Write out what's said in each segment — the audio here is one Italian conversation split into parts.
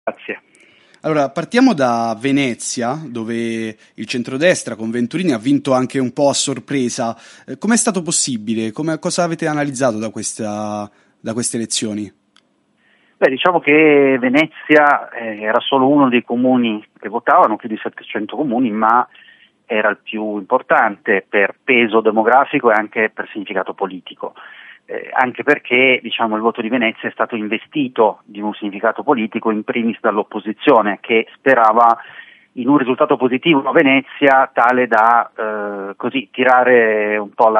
Grazie. Allora, partiamo da Venezia, dove il centrodestra con Venturini ha vinto anche un po' a sorpresa. Com'è stato possibile? Cosa avete analizzato da queste elezioni? Beh, diciamo che Venezia era solo uno dei comuni che votavano, più di 700 comuni, ma era il più importante per peso demografico e anche per significato politico. Anche perché diciamo, il voto di Venezia è stato investito di un significato politico in primis dall'opposizione, che sperava in un risultato positivo a Venezia tale da così tirare un po'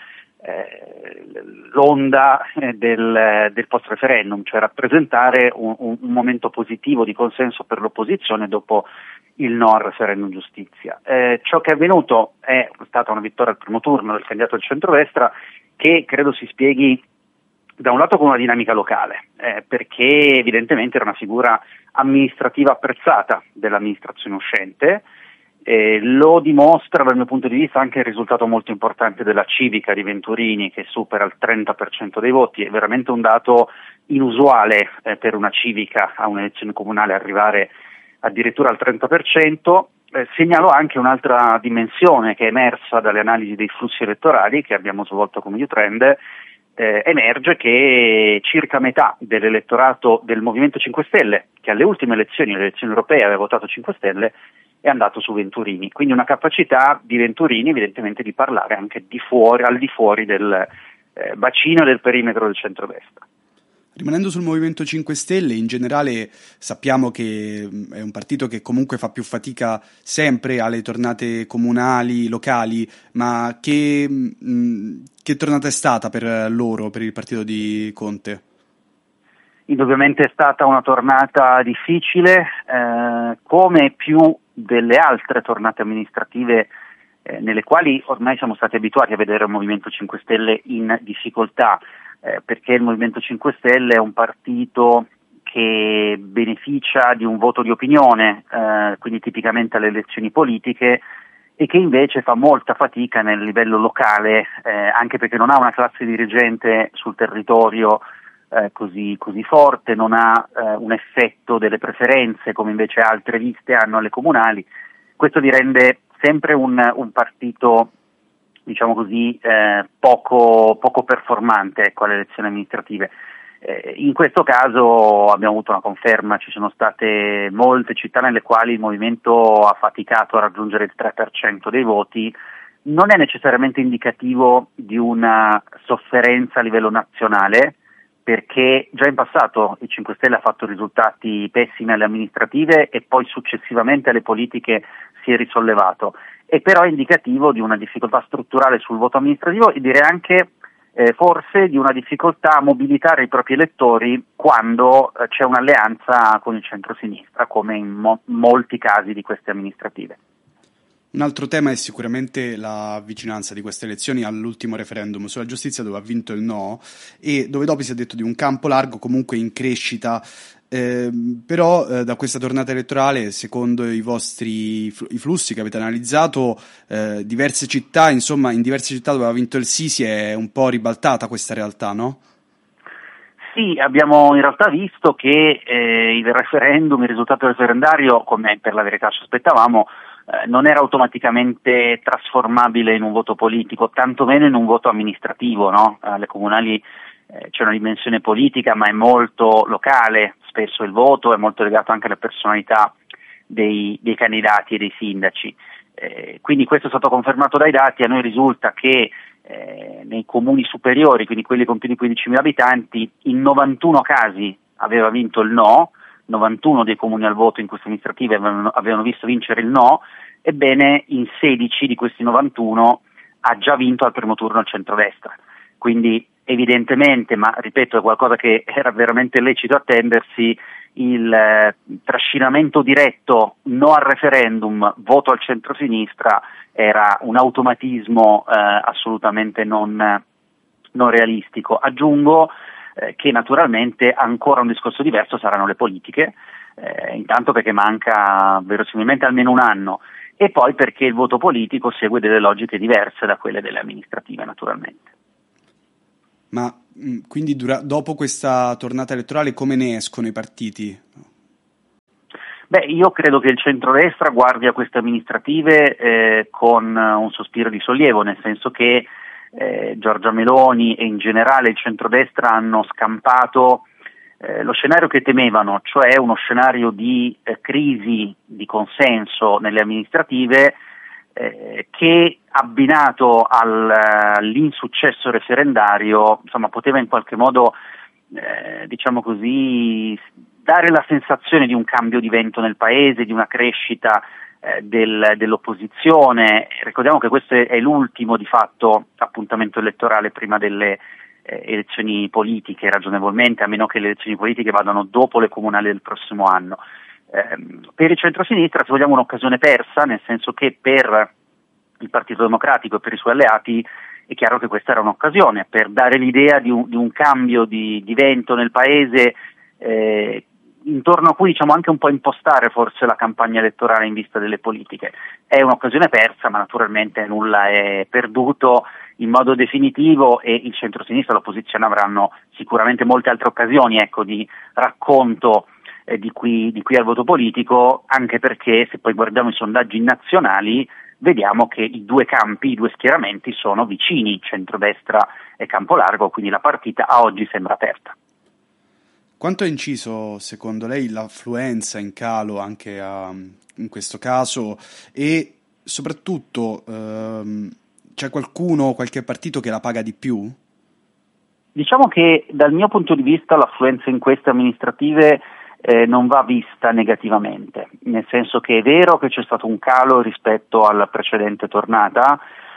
l'onda del post-referendum, cioè rappresentare un momento positivo di consenso per l'opposizione dopo il no al referendum giustizia. Ciò che è avvenuto è stata una vittoria al primo turno del candidato del centrodestra, che credo si spieghi da un lato con una dinamica locale, perché evidentemente era una figura amministrativa apprezzata dell'amministrazione uscente. Lo dimostra dal mio punto di vista anche il risultato molto importante della civica di Venturini, che supera il 30% dei voti. È veramente un dato inusuale per una civica a un'elezione comunale arrivare addirittura al 30%. Segnalo anche un'altra dimensione che è emersa dalle analisi dei flussi elettorali che abbiamo svolto come Utrend. Emerge che circa metà dell'elettorato del Movimento 5 Stelle, che alle ultime elezioni, le elezioni europee, aveva votato 5 Stelle, è andato su Venturini. Quindi una capacità di Venturini evidentemente di parlare anche al di fuori del bacino e del perimetro del centrodestra. Rimanendo sul Movimento 5 Stelle, in generale sappiamo che è un partito che comunque fa più fatica sempre alle tornate comunali, locali, ma che tornata è stata per loro, per il partito di Conte? Indubbiamente è stata una tornata difficile, come più delle altre tornate amministrative nelle quali ormai siamo stati abituati a vedere il Movimento 5 Stelle in difficoltà, perché il Movimento 5 Stelle è un partito che beneficia di un voto di opinione, quindi tipicamente alle elezioni politiche, e che invece fa molta fatica nel livello locale, anche perché non ha una classe dirigente sul territorio così forte, non ha un effetto delle preferenze come invece altre liste hanno alle comunali. Questo li rende sempre un partito, diciamo così, poco performante, ecco, alle elezioni amministrative. In questo caso abbiamo avuto una conferma, ci sono state molte città nelle quali il movimento ha faticato a raggiungere il 3% dei voti. Non è necessariamente indicativo di una sofferenza a livello nazionale, perché già in passato il 5 Stelle ha fatto risultati pessimi alle amministrative e poi successivamente alle politiche si è risollevato. E però è indicativo di una difficoltà strutturale sul voto amministrativo e direi anche forse di una difficoltà a mobilitare i propri elettori quando c'è un'alleanza con il centro-sinistra, come in molti casi di queste amministrative. Un altro tema è sicuramente la vicinanza di queste elezioni all'ultimo referendum sulla giustizia, dove ha vinto il no e dove dopo si è detto di un campo largo comunque in crescita. Però da questa tornata elettorale, secondo i vostri i flussi che avete analizzato, diverse città, insomma, in diverse città dove ha vinto il sì si è un po' ribaltata questa realtà, no? Sì, abbiamo in realtà visto che il risultato referendario, come per la verità sospettavamo, non era automaticamente trasformabile in un voto politico, tantomeno in un voto amministrativo, no? Alle comunali c'è una dimensione politica, ma è molto locale, spesso il voto è molto legato anche alle personalità dei candidati e dei sindaci. Quindi questo è stato confermato dai dati. A noi risulta che nei comuni superiori, quindi quelli con più di 15.000 abitanti, in 91 casi aveva vinto il no, 91 dei comuni al voto in queste amministrative avevano visto vincere il no, ebbene in 16 di questi 91 ha già vinto al primo turno il centrodestra. Quindi evidentemente, ma ripeto è qualcosa che era veramente lecito attendersi, il trascinamento diretto no al referendum, voto al centro-sinistra era un automatismo assolutamente non realistico. Aggiungo che naturalmente ancora un discorso diverso saranno le politiche, intanto perché manca verosimilmente almeno un anno e poi perché il voto politico segue delle logiche diverse da quelle delle amministrative naturalmente. Ma quindi dopo questa tornata elettorale come ne escono i partiti? Beh, io credo che il centrodestra guardi a queste amministrative con un sospiro di sollievo, nel senso che Giorgia Meloni e in generale il centrodestra hanno scampato lo scenario che temevano, cioè uno scenario di crisi di consenso nelle amministrative che abbinato all'insuccesso referendario, insomma, poteva in qualche modo, diciamo così, dare la sensazione di un cambio di vento nel paese, di una crescita dell'opposizione. Ricordiamo che questo è l'ultimo di fatto appuntamento elettorale prima delle elezioni politiche, ragionevolmente, a meno che le elezioni politiche vadano dopo le comunali del prossimo anno. Per il centrosinistra, se vogliamo, un'occasione persa, nel senso che per il Partito Democratico e per i suoi alleati è chiaro che questa era un'occasione per dare l'idea di un cambio di vento nel paese, intorno a cui diciamo anche un po' impostare forse la campagna elettorale in vista delle politiche. È un'occasione persa, ma naturalmente nulla è perduto in modo definitivo e il centro-sinistra e l'opposizione avranno sicuramente molte altre occasioni, ecco, di racconto di qui al voto politico, anche perché se poi guardiamo i sondaggi nazionali vediamo che i due campi, i due schieramenti sono vicini, centrodestra e Campolargo, quindi la partita a oggi sembra aperta. Quanto ha inciso, secondo lei, l'affluenza in calo anche in questo caso e soprattutto c'è qualche partito che la paga di più? Diciamo che dal mio punto di vista l'affluenza in queste amministrative non va vista negativamente, nel senso che è vero che c'è stato un calo rispetto alla precedente tornata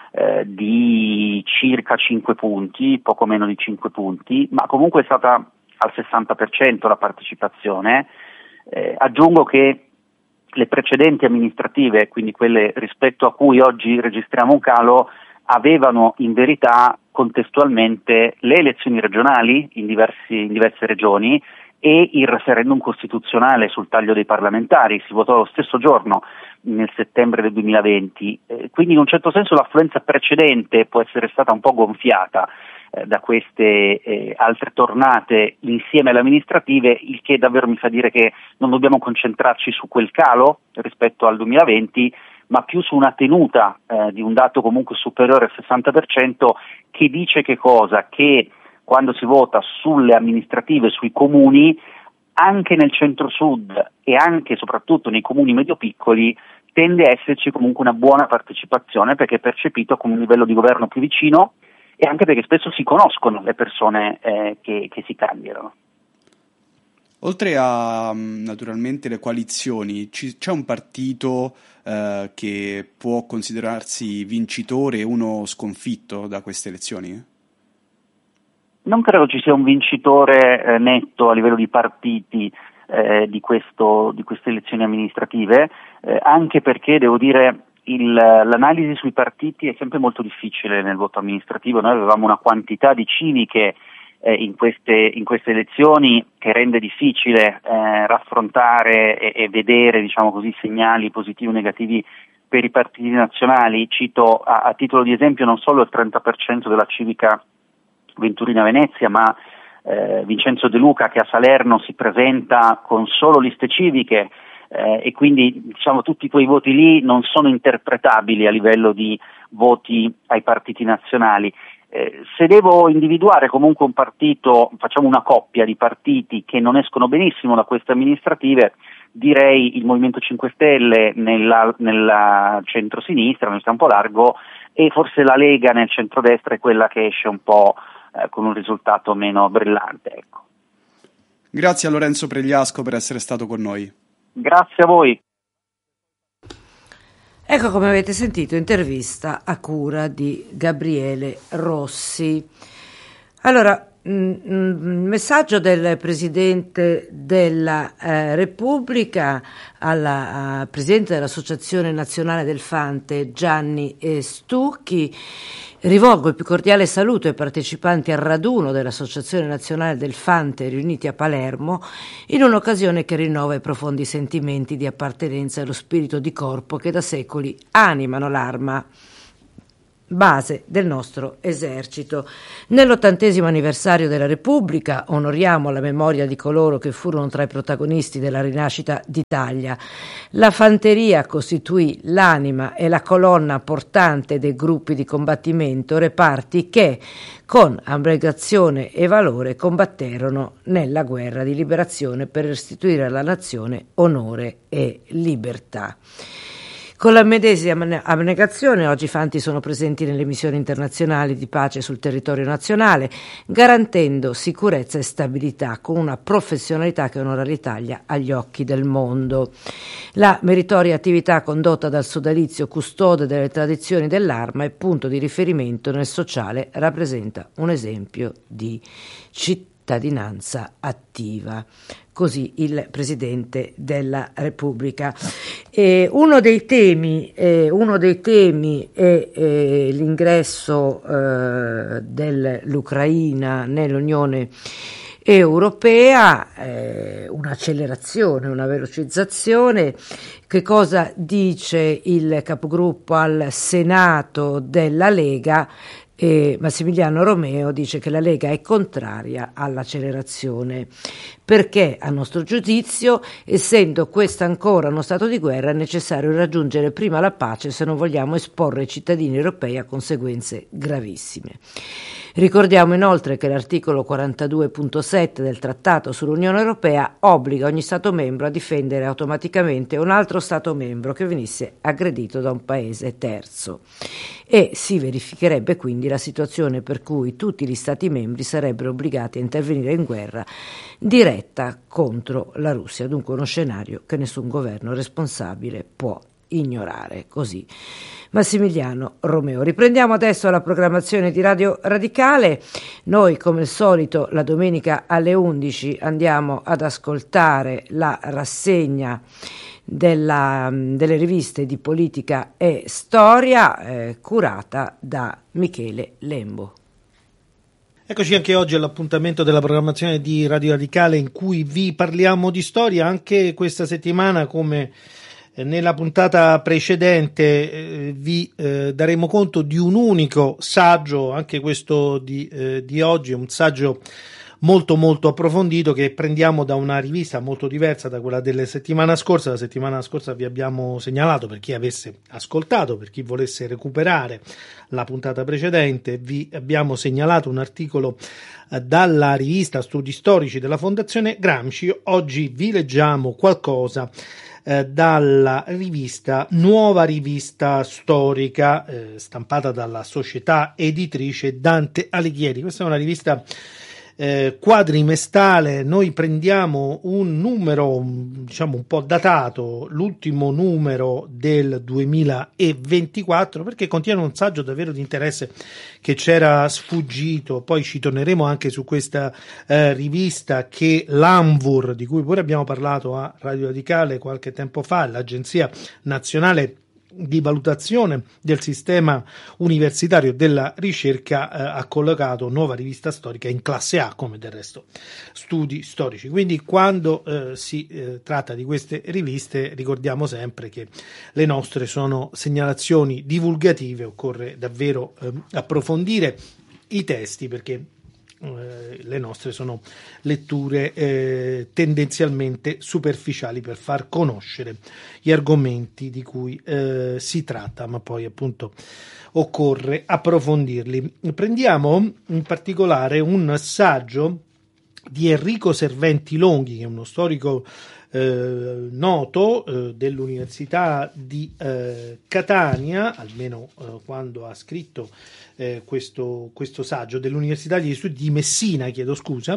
di circa 5 punti, poco meno di 5 punti, ma comunque è stata al 60% la partecipazione. Aggiungo che le precedenti amministrative, quindi quelle rispetto a cui oggi registriamo un calo, avevano in verità contestualmente le elezioni regionali in diverse regioni e il referendum costituzionale sul taglio dei parlamentari. Si votò lo stesso giorno, nel settembre del 2020, quindi in un certo senso l'affluenza precedente può essere stata un po' gonfiata da queste altre tornate insieme alle amministrative, il che davvero mi fa dire che non dobbiamo concentrarci su quel calo rispetto al 2020, ma più su una tenuta di un dato comunque superiore al 60%, che dice che cosa? Che quando si vota sulle amministrative, sui comuni, anche nel centro-sud e anche e soprattutto nei comuni medio-piccoli, tende a esserci comunque una buona partecipazione, perché è percepito come un livello di governo più vicino e anche perché spesso si conoscono le persone che si candidano. Oltre a naturalmente le coalizioni, c'è un partito che può considerarsi vincitore e uno sconfitto da queste elezioni? Non credo ci sia un vincitore netto a livello di partiti di queste elezioni amministrative, anche perché devo dire l'analisi sui partiti è sempre molto difficile nel voto amministrativo. Noi avevamo una quantità di civiche in queste elezioni che rende difficile raffrontare e vedere, diciamo così, segnali positivi o negativi per i partiti nazionali. Cito a titolo di esempio non solo il 30% della civica Venturina Venezia, ma Vincenzo De Luca, che a Salerno si presenta con solo liste civiche, e quindi diciamo tutti quei voti lì non sono interpretabili a livello di voti ai partiti nazionali. Se devo individuare comunque un partito, facciamo una coppia di partiti che non escono benissimo da queste amministrative, direi il Movimento 5 Stelle nella centrosinistra, nel campo largo, e forse la Lega nel centrodestra è quella che esce un po' con un risultato meno brillante, ecco. Grazie a Lorenzo Pregliasco per essere stato con noi. Grazie a voi. Ecco, come avete sentito, intervista a cura di Gabriele Rossi. Allora, messaggio del Presidente della Repubblica al Presidente dell'Associazione Nazionale del Fante, Gianni Stucchi. Rivolgo il più cordiale saluto ai partecipanti al raduno dell'Associazione Nazionale del Fante riuniti a Palermo in un'occasione che rinnova i profondi sentimenti di appartenenza e lo spirito di corpo che da secoli animano l'Arma. base del nostro esercito. Nell'80° anniversario della Repubblica onoriamo la memoria di coloro che furono tra i protagonisti della rinascita d'Italia. La fanteria costituì l'anima e la colonna portante dei gruppi di combattimento, reparti che con abnegazione e valore combatterono nella guerra di liberazione per restituire alla nazione onore e libertà. Con la medesima abnegazione oggi fanti sono presenti nelle missioni internazionali di pace sul territorio nazionale, garantendo sicurezza e stabilità con una professionalità che onora l'Italia agli occhi del mondo. La meritoria attività condotta dal sodalizio custode delle tradizioni dell'arma e punto di riferimento nel sociale rappresenta un esempio di cittadinanza attiva. Così il Presidente della Repubblica. Uno dei temi è l'ingresso dell'Ucraina nell'Unione Europea, un'accelerazione, una velocizzazione. Che cosa dice il capogruppo al Senato della Lega? Massimiliano Romeo dice che la Lega è contraria all'accelerazione perché, a nostro giudizio, essendo questa ancora uno stato di guerra, è necessario raggiungere prima la pace se non vogliamo esporre i cittadini europei a conseguenze gravissime. Ricordiamo inoltre che l'articolo 42.7 del Trattato sull'Unione Europea obbliga ogni Stato membro a difendere automaticamente un altro Stato membro che venisse aggredito da un paese terzo e si verificherebbe quindi la situazione per cui tutti gli Stati membri sarebbero obbligati a intervenire in guerra diretta contro la Russia, dunque uno scenario che nessun governo responsabile può ignorare. Così Massimiliano Romeo. Riprendiamo adesso la programmazione di Radio Radicale. Noi, come al solito, la domenica alle 11 andiamo ad ascoltare la rassegna delle riviste di politica e storia curata da Michele Lembo. Eccoci anche oggi all'appuntamento della programmazione di Radio Radicale in cui vi parliamo di storia. Anche questa settimana, come nella puntata precedente, vi daremo conto di un unico saggio. Anche questo di oggi è un saggio molto molto approfondito che prendiamo da una rivista molto diversa da quella della settimana scorsa. La settimana scorsa vi abbiamo segnalato, per chi avesse ascoltato, per chi volesse recuperare la puntata precedente, vi abbiamo segnalato un articolo dalla rivista Studi Storici della Fondazione Gramsci. Oggi vi leggiamo qualcosa dalla rivista Nuova Rivista Storica, stampata dalla società editrice Dante Alighieri. Questa è una rivista quadrimestale. Noi prendiamo un numero diciamo un po' datato, l'ultimo numero del 2024, perché contiene un saggio davvero di interesse che c'era sfuggito. Poi ci torneremo anche su questa rivista che l'ANVUR, di cui pure abbiamo parlato a Radio Radicale qualche tempo fa, l'Agenzia Nazionale di Valutazione del Sistema Universitario della Ricerca, ha collocato Nuova Rivista Storica in classe A, come del resto Studi Storici. Quindi quando si tratta di queste riviste ricordiamo sempre che le nostre sono segnalazioni divulgative, occorre davvero approfondire i testi, perché le nostre sono letture tendenzialmente superficiali per far conoscere gli argomenti di cui si tratta, ma poi appunto occorre approfondirli. Prendiamo in particolare un saggio di Enrico Serventi Longhi, che è uno storico noto dell'Università di Catania, almeno quando ha scritto questo saggio, dell'Università degli Studi di Messina, chiedo scusa,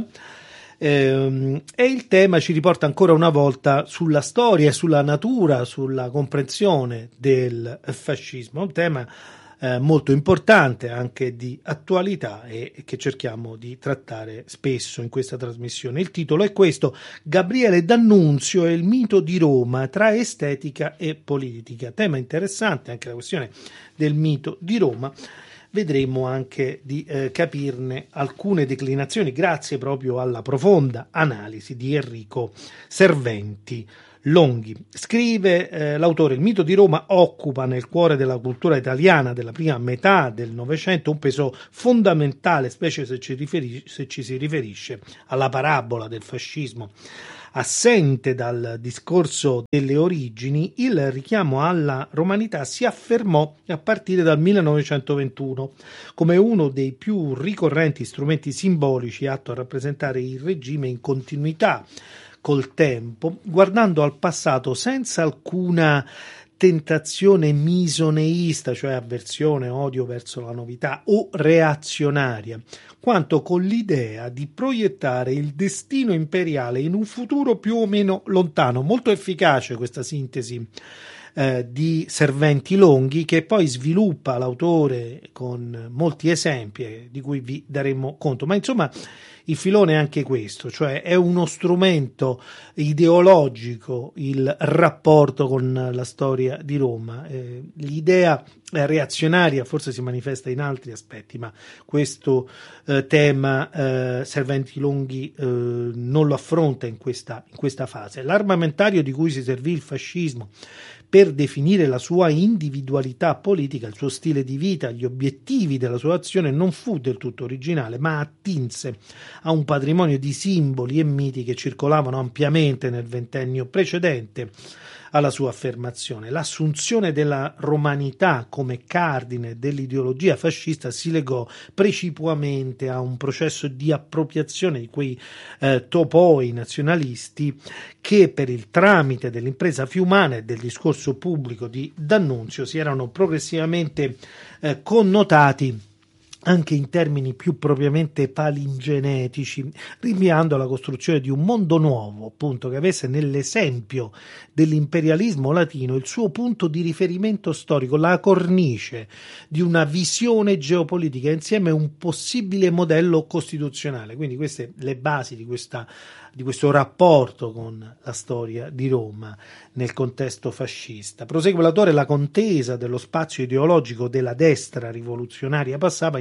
e il tema ci riporta ancora una volta sulla storia, sulla natura, sulla comprensione del fascismo, un tema molto importante, anche di attualità, e che cerchiamo di trattare spesso in questa trasmissione. Il titolo è questo: Gabriele D'Annunzio e il mito di Roma tra estetica e politica. Tema interessante anche la questione del mito di Roma. Vedremo anche di capirne alcune declinazioni grazie proprio alla profonda analisi di Enrico Serventi Longhi. Scrive l'autore: il mito di Roma occupa nel cuore della cultura italiana della prima metà del Novecento un peso fondamentale, specie se ci si riferisce alla parabola del fascismo. Assente dal discorso delle origini, il richiamo alla romanità si affermò a partire dal 1921 come uno dei più ricorrenti strumenti simbolici atto a rappresentare il regime in continuità col tempo, guardando al passato senza alcuna tentazione misoneista, cioè avversione, odio verso la novità, o reazionaria, quanto con l'idea di proiettare il destino imperiale in un futuro più o meno lontano. Molto efficace questa sintesi di Serventi Longhi, che poi sviluppa l'autore con molti esempi di cui vi daremo conto. Ma insomma, il filone è anche questo, cioè è uno strumento ideologico il rapporto con la storia di Roma. L'idea reazionaria forse si manifesta in altri aspetti, ma questo tema Serventi Longhi non lo affronta in questa fase. L'armamentario di cui si servì il fascismo per definire la sua individualità politica, il suo stile di vita, gli obiettivi della sua azione non fu del tutto originale, ma attinse a un patrimonio di simboli e miti che circolavano ampiamente nel ventennio precedente alla sua affermazione. L'assunzione della romanità come cardine dell'ideologia fascista si legò precipuamente a un processo di appropriazione di quei topoi nazionalisti che per il tramite dell'impresa fiumana e del discorso pubblico di D'Annunzio si erano progressivamente connotati anche in termini più propriamente palingenetici, rinviando alla costruzione di un mondo nuovo, appunto, che avesse nell'esempio dell'imperialismo latino il suo punto di riferimento storico, la cornice di una visione geopolitica insieme a un possibile modello costituzionale. Quindi queste le basi di questo rapporto con la storia di Roma nel contesto fascista. Prosegue l'autore: la contesa dello spazio ideologico della destra rivoluzionaria passava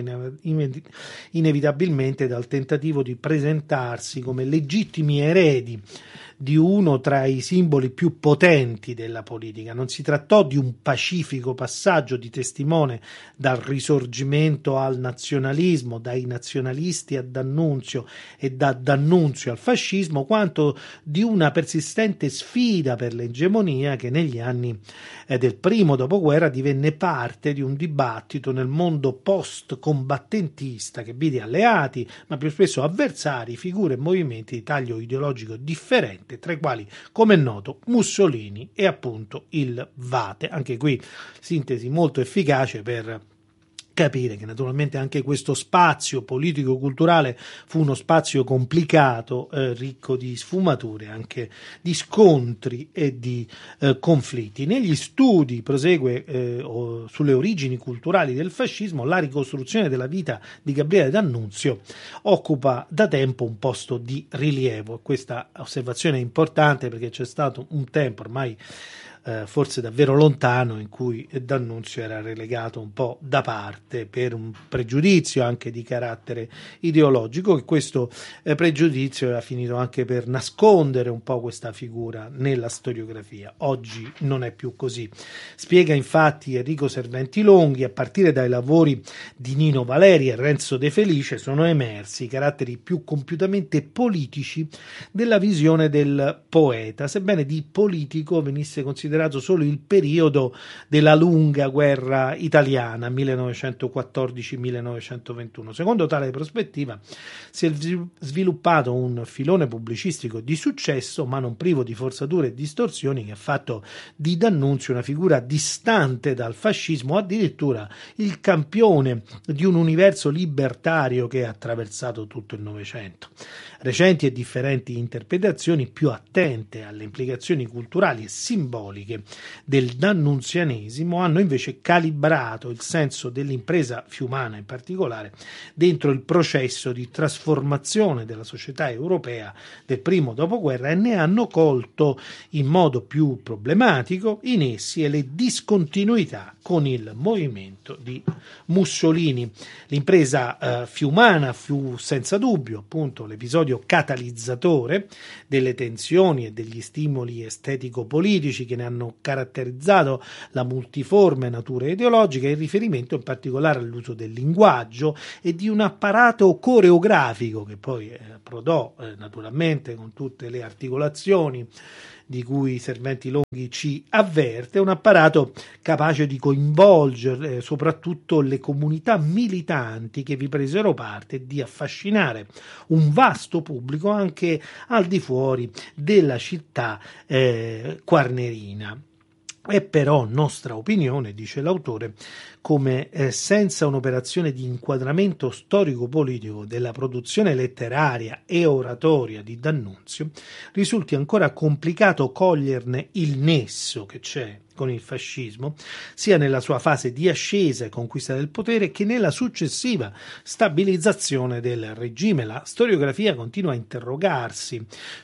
inevitabilmente dal tentativo di presentarsi come legittimi eredi di uno tra i simboli più potenti della politica. Non si trattò di un pacifico passaggio di testimone dal Risorgimento al nazionalismo, dai nazionalisti a D'Annunzio e da D'Annunzio al fascismo, quanto di una persistente sfida per l'egemonia che negli anni del primo dopoguerra divenne parte di un dibattito nel mondo post-combattentista che vide alleati, ma più spesso avversari, figure e movimenti di taglio ideologico differente, tra i quali, come è noto, Mussolini e appunto il Vate. Anche qui sintesi molto efficace per capire che naturalmente anche questo spazio politico-culturale fu uno spazio complicato, ricco di sfumature, anche di scontri e di conflitti. Negli studi, prosegue, sulle origini culturali del fascismo, la ricostruzione della vita di Gabriele D'Annunzio occupa da tempo un posto di rilievo. Questa osservazione è importante perché c'è stato un tempo ormai forse davvero lontano in cui D'Annunzio era relegato un po' da parte per un pregiudizio anche di carattere ideologico, e questo pregiudizio era finito anche per nascondere un po' questa figura nella storiografia. Oggi non è più così. Spiega infatti Enrico Serventi Longhi: a partire dai lavori di Nino Valeri e Renzo De Felice sono emersi i caratteri più compiutamente politici della visione del poeta, sebbene di politico venisse considerato solo il periodo della lunga guerra italiana 1914-1921. Secondo tale prospettiva si è sviluppato un filone pubblicistico di successo, ma non privo di forzature e distorsioni, che ha fatto di D'Annunzio una figura distante dal fascismo, addirittura il campione di un universo libertario che ha attraversato tutto il Novecento. Recenti e differenti interpretazioni più attente alle implicazioni culturali e simboliche storiche del dannunzianesimo hanno invece calibrato il senso dell'impresa fiumana in particolare dentro il processo di trasformazione della società europea del primo dopoguerra, e ne hanno colto in modo più problematico i nessi e le discontinuità con il movimento di Mussolini. L'impresa fiumana fu senza dubbio appunto l'episodio catalizzatore delle tensioni e degli stimoli estetico-politici che ne hanno caratterizzato la multiforme natura ideologica, in riferimento in particolare all'uso del linguaggio e di un apparato coreografico che poi approdò naturalmente con tutte le articolazioni di cui Serventi Longhi ci avverte, un apparato capace di coinvolgere soprattutto le comunità militanti che vi presero parte e di affascinare un vasto pubblico anche al di fuori della città quarnerina. È però nostra opinione, dice l'autore, come senza un'operazione di inquadramento storico-politico della produzione letteraria e oratoria di D'Annunzio risulti ancora complicato coglierne il nesso che c'è con il fascismo, sia nella sua fase di ascesa e conquista del potere che nella successiva stabilizzazione del regime. La storiografia continua a interrogarsi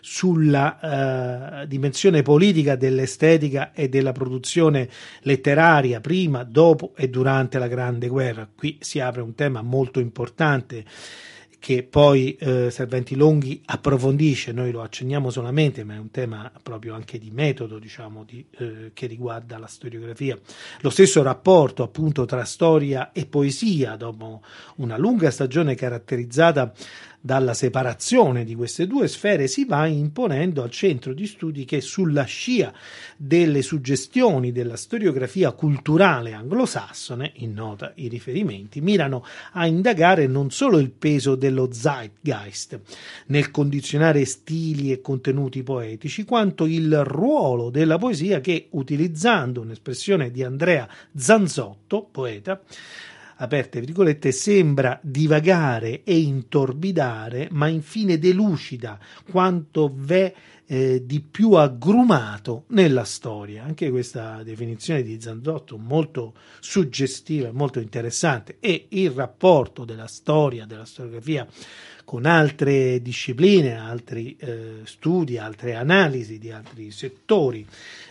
sulla dimensione politica dell'estetica e della produzione letteraria prima, dopo e durante la Grande Guerra. Qui si apre un tema molto importante che poi Serventi Longhi approfondisce, noi lo accenniamo solamente, ma è un tema proprio anche di metodo, diciamo, che riguarda la storiografia. Lo stesso rapporto appunto tra storia e poesia, dopo una lunga stagione caratterizzata dalla separazione di queste due sfere, si va imponendo al centro di studi che, sulla scia delle suggestioni della storiografia culturale anglosassone, in nota i riferimenti, mirano a indagare non solo il peso dello zeitgeist nel condizionare stili e contenuti poetici, quanto il ruolo della poesia che, utilizzando un'espressione di Andrea Zanzotto, poeta, aperte virgolette, sembra divagare e intorbidare, ma infine delucida quanto v'è di più aggrumato nella storia. Anche questa definizione di Zanzotto molto suggestiva e molto interessante, e il rapporto della storia, della storiografia con altre discipline, altri studi, altre analisi di altri settori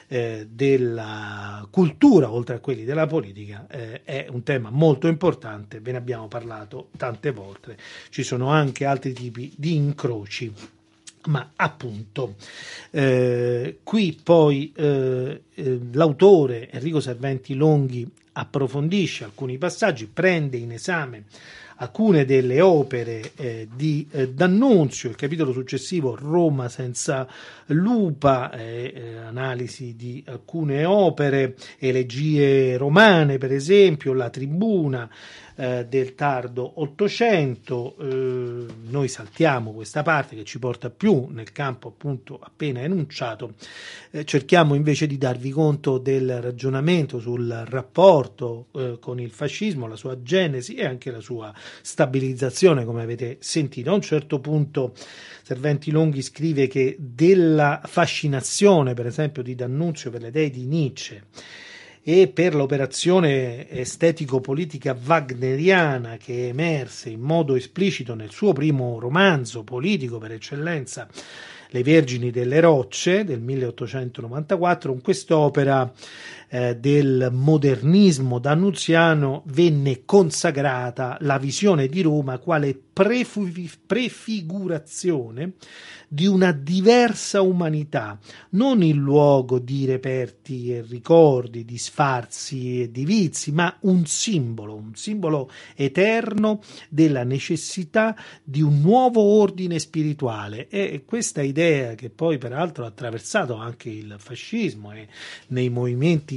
della cultura, oltre a quelli della politica, è un tema molto importante, ve ne abbiamo parlato tante volte. Ci sono anche altri tipi di incroci, ma appunto qui poi l'autore Enrico Serventi Longhi approfondisce alcuni passaggi, prende in esame alcune delle opere di D'Annunzio, il capitolo successivo Roma senza lupa, analisi di alcune opere, elegie romane per esempio, la Tribuna del tardo Ottocento. Noi saltiamo questa parte che ci porta più nel campo appunto appena enunciato, cerchiamo invece di darvi conto del ragionamento sul rapporto con il fascismo, la sua genesi e anche la sua stabilizzazione, come avete sentito. A un certo punto Serventi Longhi scrive che della fascinazione per esempio di D'Annunzio per le idee di Nietzsche e per l'operazione estetico-politica wagneriana che emerse in modo esplicito nel suo primo romanzo politico per eccellenza, Le Vergini delle Rocce del 1894, con quest'opera del modernismo d'annunziano venne consacrata la visione di Roma quale prefigurazione di una diversa umanità, non il luogo di reperti e ricordi, di sfarzi e di vizi, ma un simbolo eterno della necessità di un nuovo ordine spirituale. E questa idea, che poi peraltro ha attraversato anche il fascismo e nei movimenti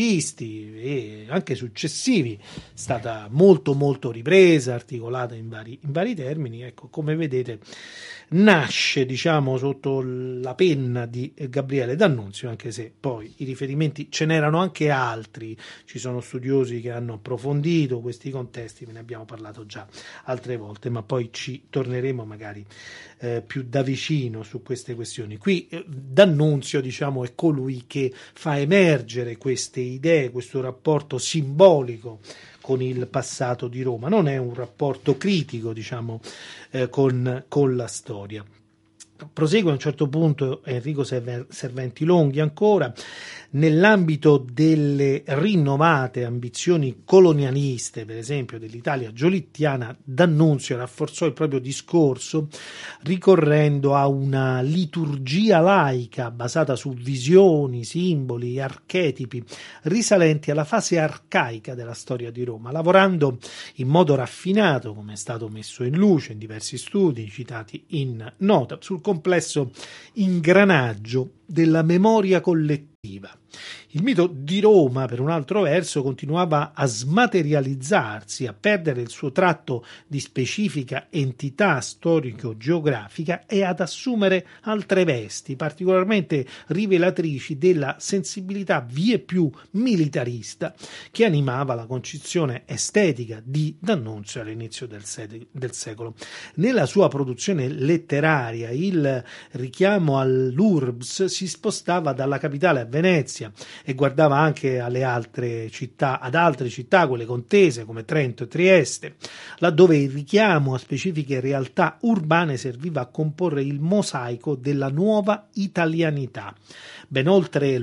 neofascisti e anche successivi, è stata molto ripresa, articolata in vari vari termini. Ecco, come vedete, nasce, diciamo, sotto la penna di Gabriele D'Annunzio, anche se poi i riferimenti ce n'erano anche altri. Ci sono studiosi che hanno approfondito questi contesti, ve ne abbiamo parlato già altre volte, ma poi ci torneremo magari più da vicino su queste questioni. Qui D'Annunzio, diciamo, è colui che fa emergere queste idee, questo rapporto simbolico con il passato di Roma. Non è un rapporto critico, diciamo, con la storia. Prosegue a un certo punto Enrico Serventi Longhi ancora nell'ambito delle rinnovate ambizioni colonialiste, per esempio dell'Italia giolittiana. D'Annunzio rafforzò il proprio discorso ricorrendo a una liturgia laica basata su visioni, simboli, archetipi risalenti alla fase arcaica della storia di Roma, lavorando in modo raffinato, come è stato messo in luce in diversi studi citati in nota, sul complesso ingranaggio della memoria collettiva. Il mito di Roma, per un altro verso, continuava a smaterializzarsi, a perdere il suo tratto di specifica entità storico-geografica e ad assumere altre vesti, particolarmente rivelatrici della sensibilità vie più militarista che animava la concezione estetica di D'Annunzio all'inizio del secolo. Nella sua produzione letteraria il richiamo all'urbs si spostava dalla capitale a Venezia e guardava anche ad altre città, quelle contese come Trento e Trieste, laddove il richiamo a specifiche realtà urbane serviva a comporre il mosaico della nuova italianità. Ben oltre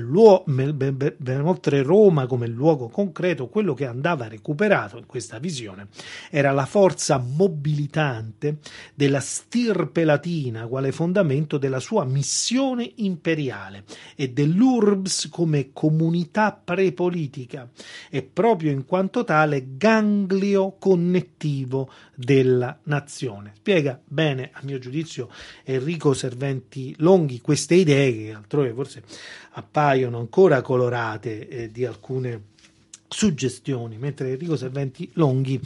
Roma come luogo concreto, quello che andava recuperato in questa visione era la forza mobilitante della stirpe latina quale fondamento della sua missione imperiale e dell'urbs come comunità prepolitica e proprio in quanto tale ganglio connettivo della nazione. Spiega bene, a mio giudizio, Enrico Serventi Longhi queste idee che altrove forse appaiono ancora colorate di alcune suggestioni, mentre Enrico Serventi Longhi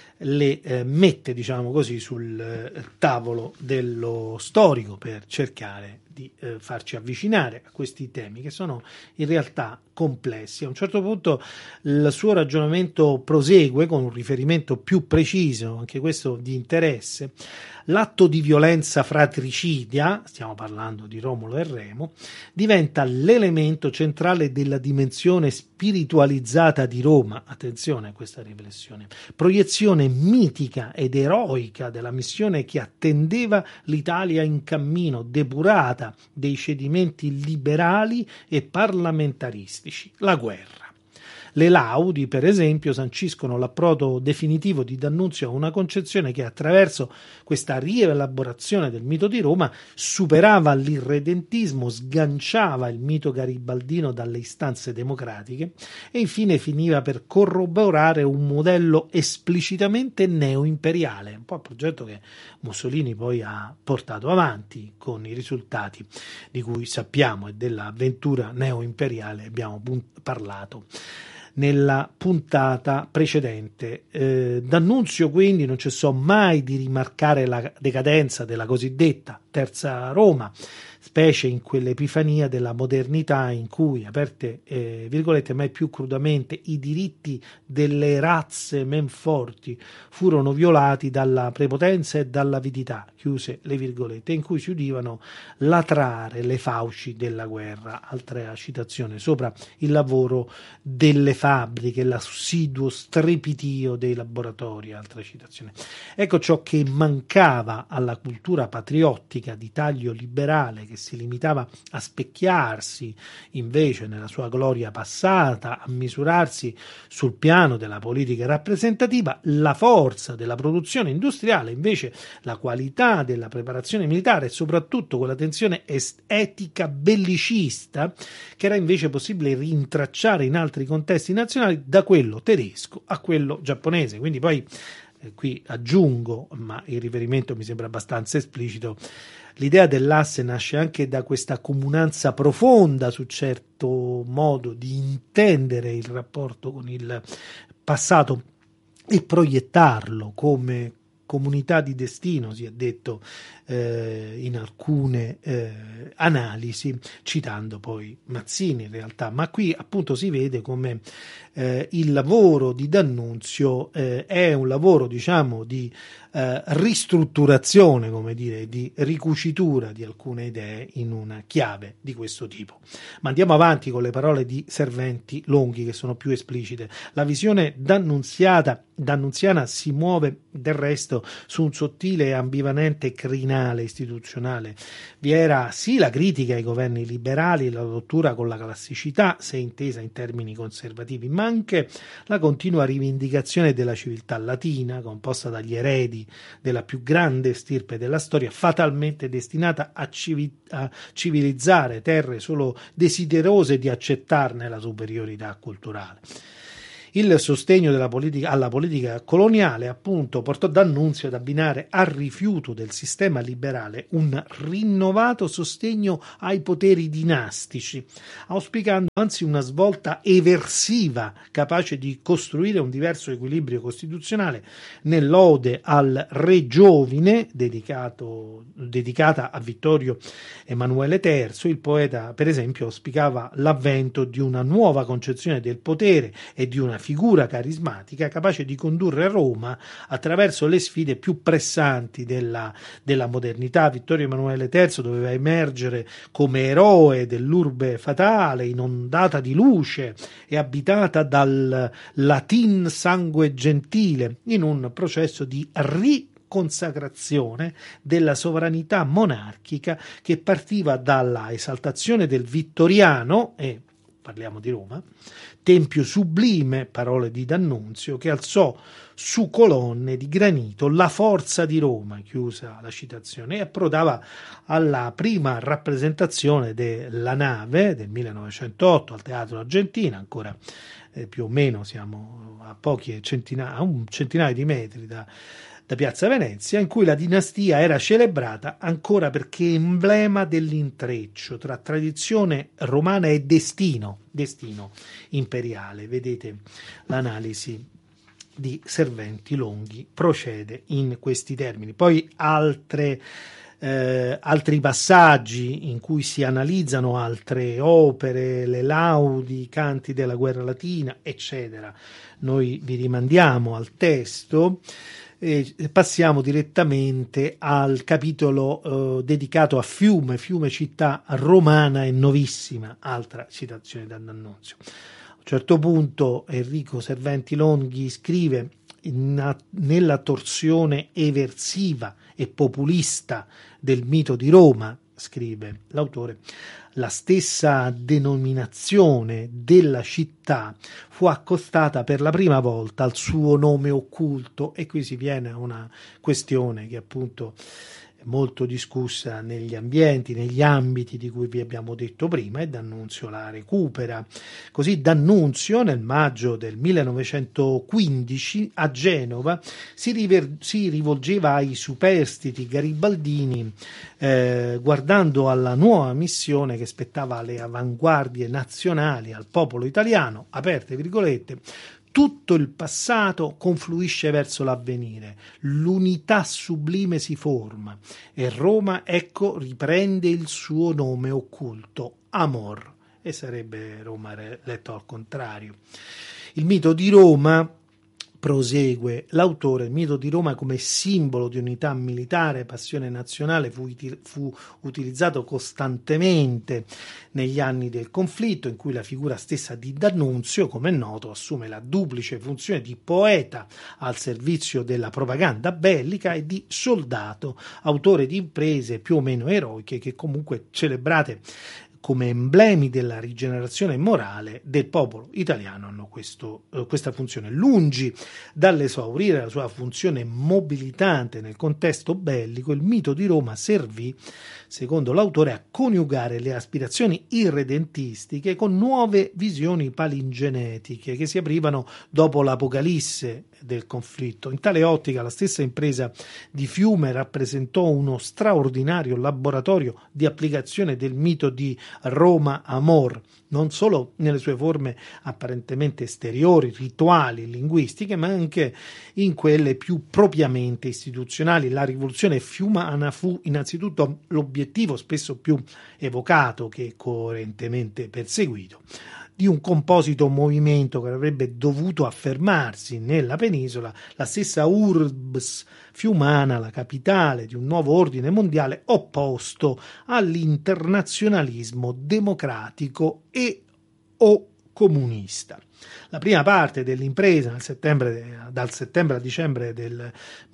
le mette, diciamo così, sul tavolo dello storico per cercare di farci avvicinare a questi temi che sono in realtà complessi. A un certo punto il suo ragionamento prosegue con un riferimento più preciso, anche questo di interesse. L'atto di violenza fratricidia, stiamo parlando di Romolo e Remo, diventa l'elemento centrale della dimensione spiritualizzata di Roma. Attenzione a questa riflessione. Proiezione mitica ed eroica della missione che attendeva l'Italia in cammino, depurata dei cedimenti liberali e parlamentaristici, la guerra. Le laudi, per esempio, sanciscono l'approdo definitivo di D'Annunzio a una concezione che attraverso questa rielaborazione del mito di Roma superava l'irredentismo, sganciava il mito garibaldino dalle istanze democratiche e infine finiva per corroborare un modello esplicitamente neoimperiale, un po' il progetto che Mussolini poi ha portato avanti con i risultati di cui sappiamo e dell'avventura neoimperiale abbiamo parlato nella puntata precedente. D'Annunzio quindi non cessò mai di rimarcare la decadenza della cosiddetta Terza Roma, specie in quell'epifania della modernità in cui, aperte virgolette, mai più crudamente, i diritti delle razze men forti furono violati dalla prepotenza e dall'avidità, chiuse le virgolette, in cui si udivano latrare le fauci della guerra. Altra citazione, sopra il lavoro delle fabbriche, l'assiduo strepitio dei laboratori, altra citazione. Ecco ciò che mancava alla cultura patriottica di taglio liberale, che si limitava a specchiarsi invece nella sua gloria passata, a misurarsi sul piano della politica rappresentativa, la forza della produzione industriale, invece la qualità della preparazione militare e soprattutto quella tensione etica bellicista che era invece possibile rintracciare in altri contesti nazionali, da quello tedesco a quello giapponese. Quindi poi qui aggiungo, ma il riferimento mi sembra abbastanza esplicito, l'idea dell'asse nasce anche da questa comunanza profonda su certo modo di intendere il rapporto con il passato e proiettarlo come comunità di destino, si è detto in alcune analisi, citando poi Mazzini in realtà, ma qui appunto si vede come il lavoro di D'Annunzio è un lavoro, diciamo, di ristrutturazione, come dire, di ricucitura di alcune idee in una chiave di questo tipo. Ma andiamo avanti con le parole di Serventi Longhi, che sono più esplicite. La visione d'annunziana si muove del resto su un sottile e ambivalente crinale istituzionale. Vi era sì la critica ai governi liberali e la rottura con la classicità, se intesa in termini conservativi, ma anche la continua rivendicazione della civiltà latina, composta dagli eredi della più grande stirpe della storia, fatalmente destinata a civilizzare terre solo desiderose di accettarne la superiorità culturale. Il sostegno alla politica coloniale, appunto, portò D'Annunzio ad abbinare al rifiuto del sistema liberale un rinnovato sostegno ai poteri dinastici, auspicando anzi una svolta eversiva capace di costruire un diverso equilibrio costituzionale. Nell'Ode al Re Giovine, dedicata a Vittorio Emanuele III, il poeta, per esempio, auspicava l'avvento di una nuova concezione del potere e di una figura carismatica capace di condurre Roma attraverso le sfide più pressanti della modernità. Vittorio Emanuele III doveva emergere come eroe dell'urbe fatale, inondata di luce e abitata dal latin sangue gentile, in un processo di consacrazione della sovranità monarchica che partiva dalla esaltazione del vittoriano, e parliamo di Roma, tempio sublime, parole di D'Annunzio, che alzò su colonne di granito la forza di Roma, chiusa la citazione, e approdava alla prima rappresentazione della nave del 1908 al Teatro Argentina, ancora più o meno siamo a a un centinaio di metri da Piazza Venezia, in cui la dinastia era celebrata ancora perché emblema dell'intreccio tra tradizione romana e destino imperiale. Vedete, l'analisi di Serventi Longhi procede in questi termini. Poi altri passaggi in cui si analizzano altre opere, le laudi, i canti della guerra latina, eccetera. Noi vi rimandiamo al testo. E passiamo direttamente al capitolo dedicato a Fiume, città romana e novissima, altra citazione da D'Annunzio. A un certo punto Enrico Serventi Longhi scrive: nella torsione eversiva e populista del mito di Roma, scrive l'autore, la stessa denominazione della città fu accostata per la prima volta al suo nome occulto, e qui si viene a una questione che appunto è molto discussa negli ambienti, negli ambiti di cui vi abbiamo detto prima, e D'Annunzio la recupera. Così D'Annunzio nel maggio del 1915 a Genova si rivolgeva ai superstiti garibaldini guardando alla nuova missione che spettava alle avanguardie nazionali, al popolo italiano, aperte virgolette: tutto il passato confluisce verso l'avvenire, l'unità sublime si forma e Roma, ecco, riprende il suo nome occulto, Amor, e sarebbe Roma letto al contrario. Il mito di Roma, prosegue l'autore, il mito di Roma come simbolo di unità militare, passione nazionale, fu utilizzato costantemente negli anni del conflitto, in cui la figura stessa di D'Annunzio, come è noto, assume la duplice funzione di poeta al servizio della propaganda bellica e di soldato, autore di imprese più o meno eroiche che comunque celebrate come emblemi della rigenerazione morale del popolo italiano hanno questa funzione. Lungi dall'esaurire la sua funzione mobilitante nel contesto bellico, il mito di Roma servì, secondo l'autore, a coniugare le aspirazioni irredentistiche con nuove visioni palingenetiche che si aprivano dopo l'Apocalisse, del conflitto. In tale ottica la stessa impresa di Fiume rappresentò uno straordinario laboratorio di applicazione del mito di Roma Amor, non solo nelle sue forme apparentemente esteriori, rituali, linguistiche, ma anche in quelle più propriamente istituzionali. La rivoluzione fiumana fu innanzitutto l'obiettivo, spesso più evocato che coerentemente perseguito, di un composito movimento che avrebbe dovuto affermarsi nella penisola, la stessa urbs fiumana, la capitale di un nuovo ordine mondiale opposto all'internazionalismo democratico e o comunista. La prima parte dell'impresa dal settembre a dicembre del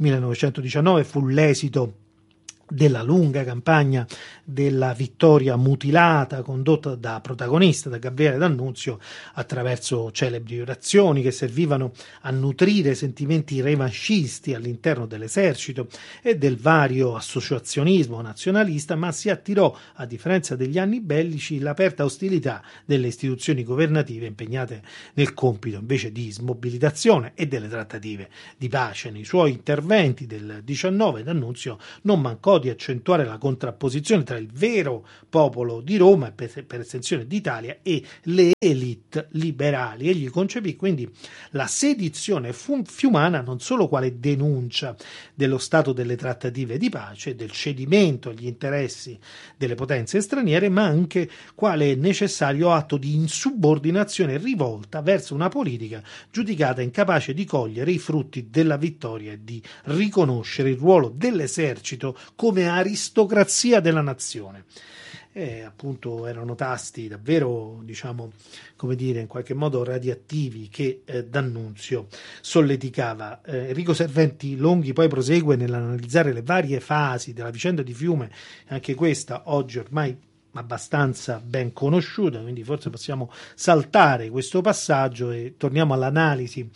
1919 fu l'esito della lunga campagna della vittoria mutilata condotta da protagonista, da Gabriele D'Annunzio, attraverso celebri orazioni che servivano a nutrire sentimenti revanscisti all'interno dell'esercito e del vario associazionismo nazionalista, ma si attirò, a differenza degli anni bellici, l'aperta ostilità delle istituzioni governative impegnate nel compito invece di smobilitazione e delle trattative di pace. Nei suoi interventi del 19 D'Annunzio non mancò di accentuare la contrapposizione tra il vero popolo di Roma e per estensione d'Italia e le elite liberali. Egli concepì quindi la sedizione fiumana non solo quale denuncia dello stato delle trattative di pace, del cedimento agli interessi delle potenze straniere, ma anche quale necessario atto di insubordinazione e rivolta verso una politica giudicata incapace di cogliere i frutti della vittoria e di riconoscere il ruolo dell'esercito come aristocrazia della nazione. E appunto erano tasti davvero, diciamo, come dire, in qualche modo radioattivi che D'Annunzio solleticava. Enrico Serventi Longhi poi prosegue nell'analizzare le varie fasi della vicenda di Fiume, anche questa oggi ormai abbastanza ben conosciuta, quindi forse possiamo saltare questo passaggio e torniamo all'analisi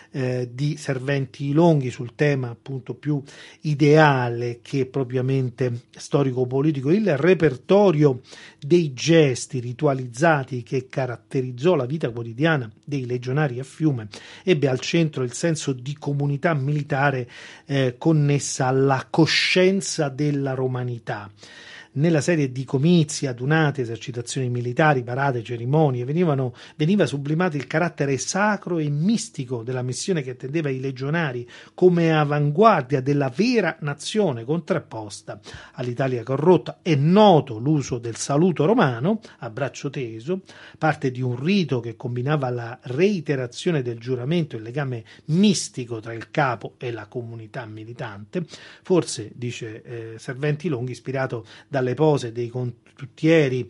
di Serventi Longhi sul tema appunto più ideale che propriamente storico-politico, il repertorio dei gesti ritualizzati che caratterizzò la vita quotidiana dei legionari a Fiume ebbe al centro il senso di comunità militare connessa alla coscienza della romanità. Nella serie di comizi, adunate, esercitazioni militari, parate, cerimonie, veniva sublimato il carattere sacro e mistico della missione che attendeva i legionari come avanguardia della vera nazione contrapposta all'Italia corrotta. È noto l'uso del saluto romano a braccio teso, parte di un rito che combinava la reiterazione del giuramento e il legame mistico tra il capo e la comunità militante, forse, dice Serventi Longhi, ispirato dalle pose dei condottieri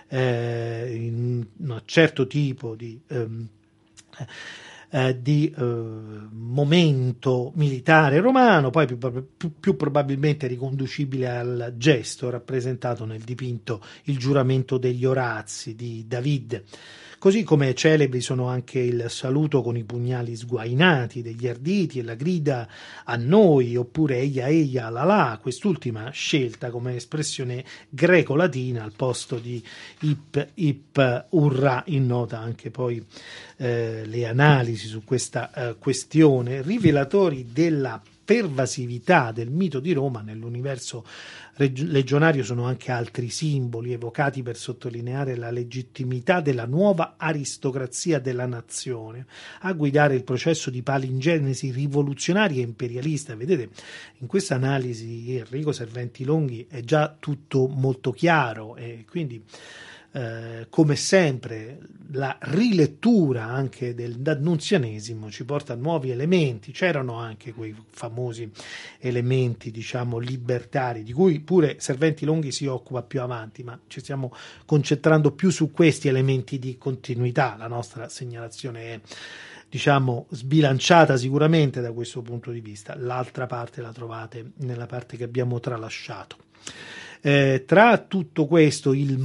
in un certo tipo di momento militare romano, poi più probabilmente riconducibile al gesto rappresentato nel dipinto Il giuramento degli Orazi di David. Così come celebri sono anche il saluto con i pugnali sguainati degli arditi e la grida a noi, oppure eia eia la la, quest'ultima scelta come espressione greco-latina al posto di ip ip urrà, in nota anche poi le analisi su questa questione, rivelatori della pervasività del mito di Roma nell'universo legionario. Sono anche altri simboli evocati per sottolineare la legittimità della nuova aristocrazia della nazione a guidare il processo di palingenesi rivoluzionaria e imperialista. Vedete, in questa analisi Enrico Serventi Longhi è già tutto molto chiaro e quindi come sempre la rilettura anche del d'annunzianesimo ci porta a nuovi elementi. C'erano anche quei famosi elementi, diciamo, libertari di cui pure Serventi Longhi si occupa più avanti, ma ci stiamo concentrando più su questi elementi di continuità. La nostra segnalazione è, diciamo, sbilanciata sicuramente da questo punto di vista. L'altra parte la trovate nella parte che abbiamo tralasciato. Tra tutto questo, il mattone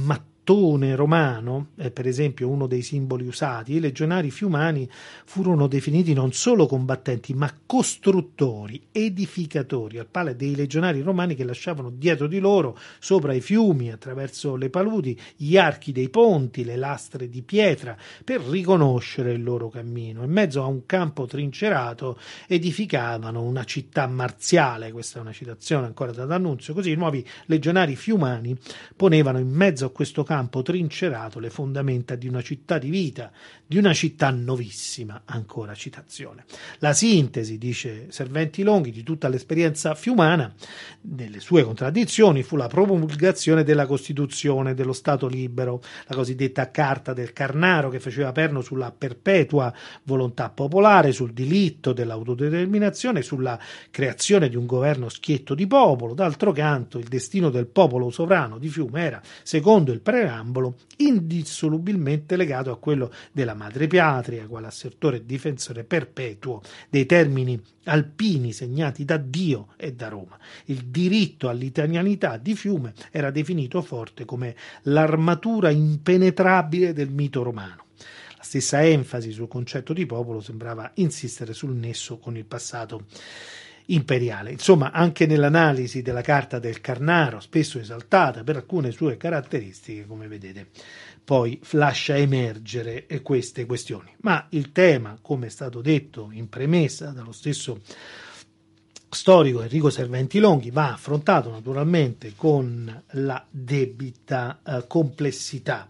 mattone romano, per esempio uno dei simboli usati, i legionari fiumani furono definiti non solo combattenti ma costruttori, edificatori, al pari dei legionari romani che lasciavano dietro di loro, sopra i fiumi, attraverso le paludi, gli archi dei ponti, le lastre di pietra, per riconoscere il loro cammino. In mezzo a un campo trincerato edificavano una città marziale. Questa è una citazione ancora da D'Annunzio. Così i nuovi legionari fiumani ponevano in mezzo a questo campo trincerato le fondamenta di una città di vita, di una città novissima. Ancora citazione. La sintesi, dice Serventi Longhi, di tutta l'esperienza fiumana, nelle sue contraddizioni, fu la promulgazione della Costituzione dello Stato libero, la cosiddetta Carta del Carnaro, che faceva perno sulla perpetua volontà popolare, sul diritto dell'autodeterminazione, sulla creazione di un governo schietto di popolo. D'altro canto, il destino del popolo sovrano di Fiume era, secondo il preambolo, indissolubilmente legato a quello della madrepatria, quale assertore e difensore perpetuo dei termini alpini segnati da Dio e da Roma. Il diritto all'italianità di Fiume era definito forte come l'armatura impenetrabile del mito romano. La stessa enfasi sul concetto di popolo sembrava insistere sul nesso con il passato imperiale. Insomma, anche nell'analisi della Carta del Carnaro, spesso esaltata per alcune sue caratteristiche, come vedete, poi lascia emergere queste questioni. Ma il tema, come è stato detto in premessa dallo stesso storico Enrico Serventi Longhi, va affrontato naturalmente con la debita complessità.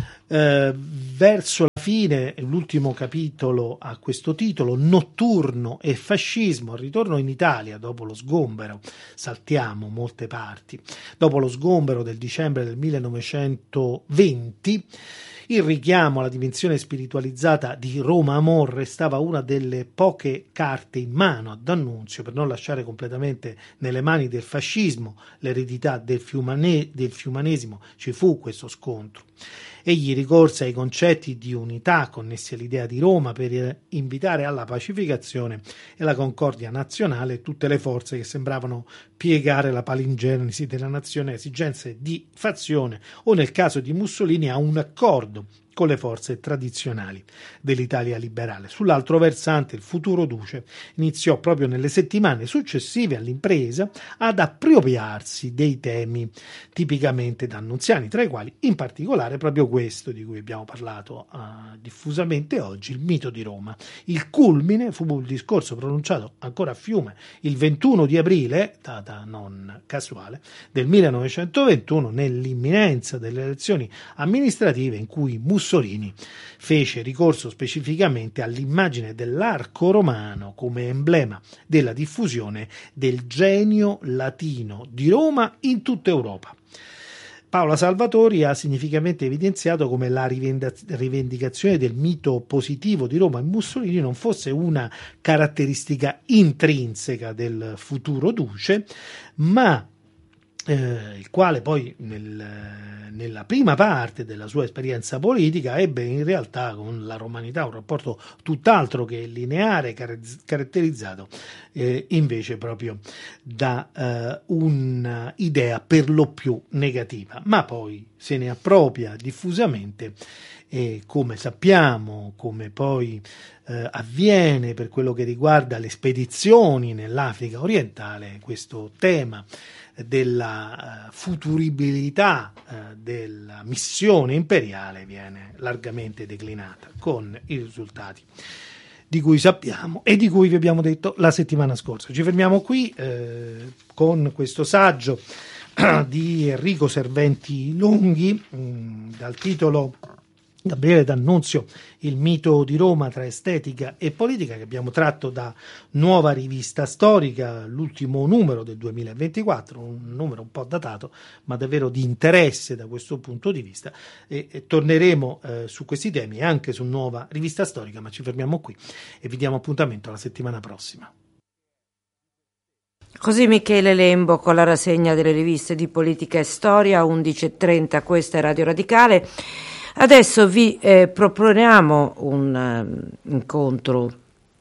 Verso la fine, l'ultimo capitolo a questo titolo, Notturno e fascismo, il ritorno in Italia dopo lo sgombero, saltiamo molte parti, dopo lo sgombero del dicembre del 1920, il richiamo alla dimensione spiritualizzata di Roma Amor restava una delle poche carte in mano a D'Annunzio per non lasciare completamente nelle mani del fascismo l'eredità del fiumanesimo. Ci fu questo scontro. Egli ricorse ai concetti di unità connessi all'idea di Roma per invitare alla pacificazione e alla concordia nazionale tutte le forze che sembravano piegare la palingenesi della nazione a esigenze di fazione o, nel caso di Mussolini, a un accordo con le forze tradizionali dell'Italia liberale. Sull'altro versante, il futuro duce iniziò proprio nelle settimane successive all'impresa ad appropriarsi dei temi tipicamente d'annunziani, tra i quali in particolare proprio questo di cui abbiamo parlato diffusamente oggi, il mito di Roma. Il culmine fu il discorso pronunciato ancora a Fiume il 21 di aprile, data non casuale, del 1921, nell'imminenza delle elezioni amministrative, in cui Mussolini fece ricorso specificamente all'immagine dell'arco romano come emblema della diffusione del genio latino di Roma in tutta Europa. Paola Salvatori ha significativamente evidenziato come la rivendicazione del mito positivo di Roma e Mussolini non fosse una caratteristica intrinseca del futuro duce, ma il quale poi nella prima parte della sua esperienza politica ebbe in realtà con la romanità un rapporto tutt'altro che lineare, caratterizzato invece proprio da un'idea per lo più negativa, ma poi se ne appropria diffusamente e, come sappiamo, come poi avviene per quello che riguarda le spedizioni nell'Africa orientale, questo tema della futuribilità della missione imperiale viene largamente declinata, con i risultati di cui sappiamo e di cui vi abbiamo detto la settimana scorsa. Ci fermiamo qui con questo saggio di Enrico Serventi Longhi dal titolo Gabriele D'Annunzio, il mito di Roma tra estetica e politica, che abbiamo tratto da Nuova Rivista Storica, l'ultimo numero del 2024, un numero un po' datato ma davvero di interesse da questo punto di vista, e torneremo su questi temi anche su Nuova Rivista Storica, ma ci fermiamo qui e vi diamo appuntamento alla settimana prossima. Così Michele Lembo con la rassegna delle riviste di politica e storia, 11:30, questa è Radio Radicale. Adesso vi proponiamo un incontro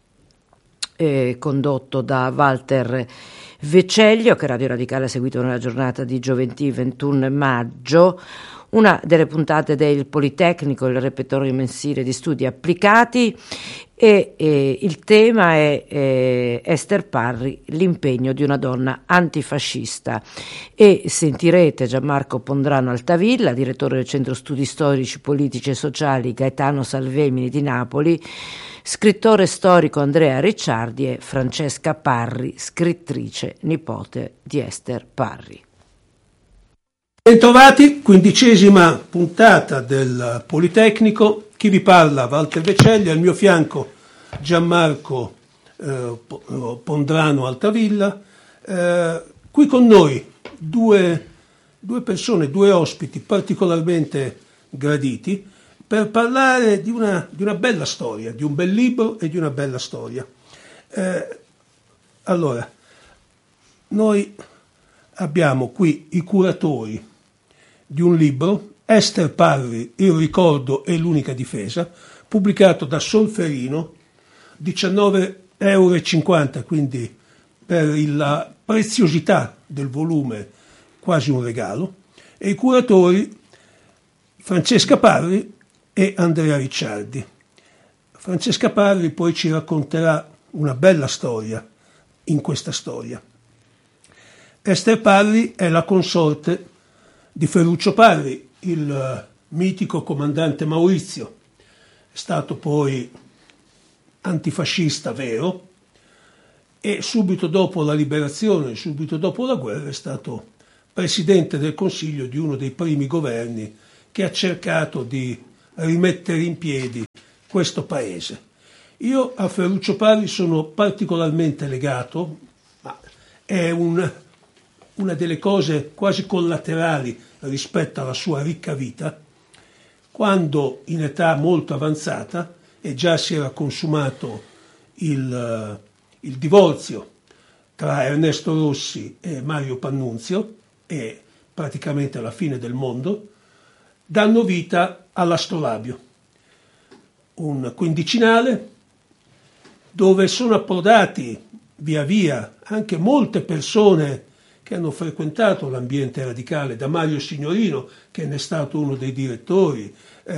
condotto da Walter Vecellio, che Radio Radicale ha seguito nella giornata di giovedì 21 maggio, una delle puntate del Politecnico, il repertorio mensile di studi applicati, e il tema è Ester Parri, l'impegno di una donna antifascista, e sentirete Gianmarco Pondrano Altavilla, direttore del Centro Studi Storici, Politici e Sociali Gaetano Salvemini di Napoli, scrittore storico Andrea Ricciardi e Francesca Parri, scrittrice nipote di Ester Parri. Bentrovati, 15ª puntata del Politecnico. Chi vi parla? Walter Vecelli, al mio fianco Gianmarco Pondrano Altavilla. Qui con noi due persone, due ospiti particolarmente graditi per parlare di una bella storia, di un bel libro e di una bella storia. Allora, noi abbiamo qui i curatori di un libro, Ester Parri, Il ricordo e l'unica difesa, pubblicato da Solferino, €19,50, quindi per la preziosità del volume quasi un regalo, e i curatori Francesca Parri e Andrea Ricciardi. Francesca Parri poi ci racconterà una bella storia in questa storia. Ester Parri è la consorte di Ferruccio Parri, il mitico comandante Maurizio. È stato poi antifascista vero e subito dopo la liberazione, subito dopo la guerra, è stato presidente del Consiglio di uno dei primi governi che ha cercato di rimettere in piedi questo paese. Io a Ferruccio Parri sono particolarmente legato, ma è una delle cose quasi collaterali rispetto alla sua ricca vita, quando in età molto avanzata e già si era consumato il divorzio tra Ernesto Rossi e Mario Pannunzio, e praticamente alla fine del mondo, danno vita all'Astrolabio, un quindicinale dove sono approdati via via anche molte persone che hanno frequentato l'ambiente radicale, da Mario Signorino, che ne è stato uno dei direttori,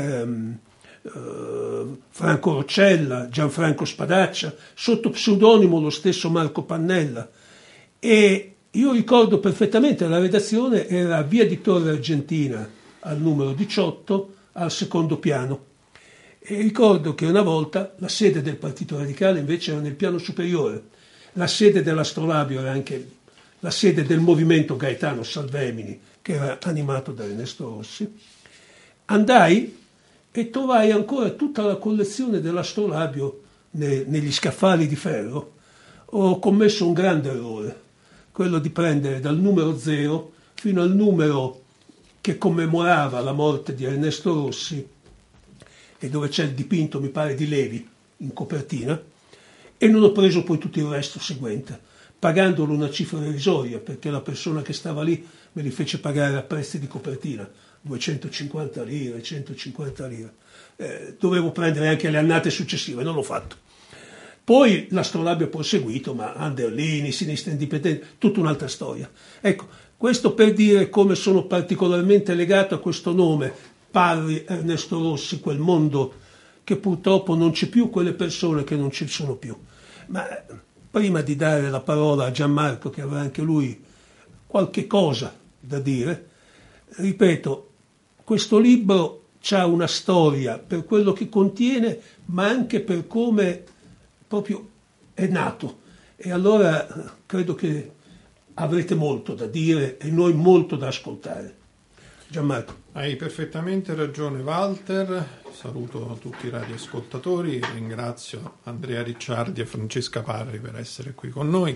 Franco Roccella, Gianfranco Spadaccia, sotto pseudonimo lo stesso Marco Pannella. E io ricordo perfettamente, la redazione era a via di Torre Argentina, al numero 18, al secondo piano. E ricordo che una volta la sede del Partito Radicale invece era nel piano superiore, la sede dell'Astrolabio era anche la sede del movimento Gaetano Salvemini, che era animato da Ernesto Rossi. Andai e trovai ancora tutta la collezione dell'Astrolabio negli scaffali di ferro. Ho commesso un grande errore, quello di prendere dal numero 0 fino al numero che commemorava la morte di Ernesto Rossi, e dove c'è il dipinto, mi pare, di Levi in copertina, e non ho preso poi tutto il resto seguente, pagandolo una cifra irrisoria, perché la persona che stava lì me li fece pagare a prezzi di copertina, 250 lire, 150 lire. Dovevo prendere anche le annate successive, non l'ho fatto. Poi l'Astrolabio ha proseguito, ma Anderlini, Sinistra Indipendente, tutta un'altra storia. Ecco, questo per dire come sono particolarmente legato a questo nome, Parri, Ernesto Rossi, quel mondo che purtroppo non c'è più, quelle persone che non ci sono più. Ma prima di dare la parola a Gianmarco, che avrà anche lui qualche cosa da dire, ripeto, questo libro ha una storia per quello che contiene, ma anche per come proprio è nato. E allora credo che avrete molto da dire e noi molto da ascoltare. Gianmarco. Hai perfettamente ragione, Walter. Saluto tutti i radioascoltatori, ringrazio Andrea Ricciardi e Francesca Parri per essere qui con noi.